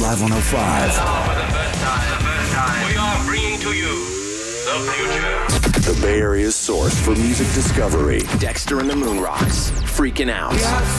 Live 105. Now for the first time, we are bringing to you the future. The Bay Area's source for music discovery. Dexter and the Moon Rocks. Freaking out. We have